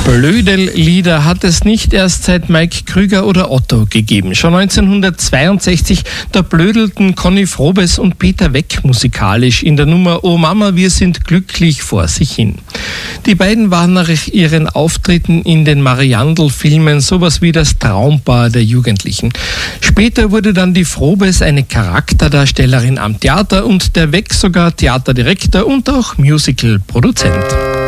Blödel-Lieder hat es nicht erst seit Mike Krüger oder Otto gegeben. Schon 1962, da blödelten Conny Frobes und Peter Weck musikalisch in der Nummer Oh Mama, wir sind glücklich vor sich hin. Die beiden waren nach ihren Auftritten in den Mariandl-Filmen sowas wie das Traumpaar der Jugendlichen. Später wurde dann die Frobes eine Charakterdarstellerin am Theater und der Weck sogar Theaterdirektor und auch Musical-Produzent.